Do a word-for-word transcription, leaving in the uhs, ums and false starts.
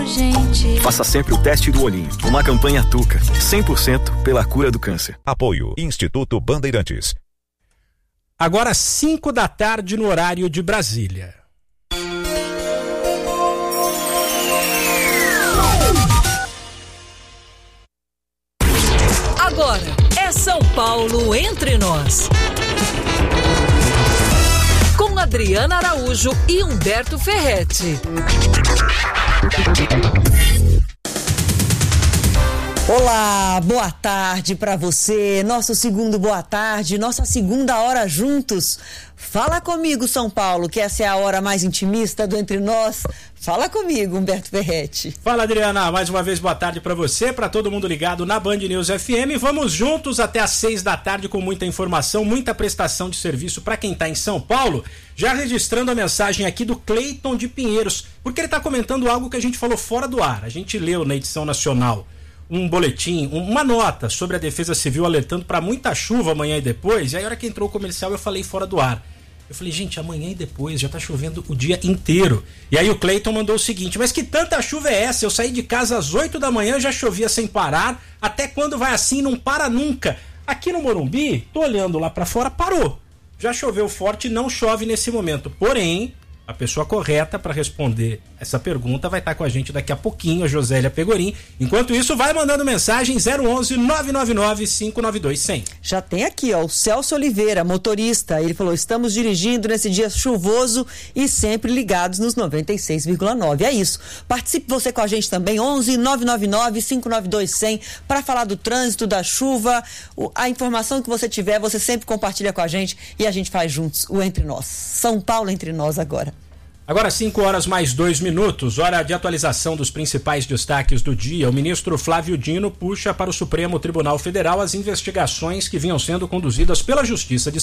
gente. Faça sempre o teste do olhinho. Uma campanha Tuca, cem por cento pela cura do câncer. Apoio Instituto Bandeirantes. Agora cinco da tarde no horário de Brasília. Agora é São Paulo Entre Nós. Com Adriana Araújo e Humberto Ferretti. Olá, boa tarde para você, nosso segundo boa tarde, nossa segunda hora juntos. Fala comigo, São Paulo, que essa é a hora mais intimista do Entre Nós. Fala comigo, Humberto Ferretti. Fala, Adriana, mais uma vez boa tarde para você, para todo mundo ligado na Band News F M. Vamos juntos até às seis da tarde com muita informação, muita prestação de serviço para quem está em São Paulo. Já registrando a mensagem aqui do Cleiton de Pinheiros, porque ele está comentando algo que a gente falou fora do ar. A gente leu na edição nacional um boletim, uma nota sobre a Defesa Civil alertando para muita chuva amanhã e depois, e aí a hora que entrou o comercial eu falei fora do ar. Eu falei, gente, amanhã e depois já tá chovendo o dia inteiro. E aí o Cleiton mandou o seguinte, mas que tanta chuva é essa? Eu saí de casa às oito da manhã, já chovia sem parar, até quando vai assim, não para nunca. Aqui no Morumbi, tô olhando lá para fora, parou. Já choveu forte, não chove nesse momento. Porém, a pessoa correta para responder essa pergunta vai estar com a gente daqui a pouquinho, a Josélia Pegorim. Enquanto isso, vai mandando mensagem zero onze, nove nove nove, cinco nove dois, cem. Já tem aqui, ó, o Celso Oliveira, motorista. Ele falou, estamos dirigindo nesse dia chuvoso e sempre ligados nos noventa e seis vírgula nove. É isso. Participe você com a gente também, onze, nove nove nove, cinco nove dois, cem, para falar do trânsito, da chuva. A informação que você tiver, você sempre compartilha com a gente e a gente faz juntos o Entre Nós. São Paulo Entre Nós agora. Agora cinco horas mais dois minutos, hora de atualização dos principais destaques do dia. O ministro Flávio Dino puxa para o Supremo Tribunal Federal as investigações que vinham sendo conduzidas pela Justiça de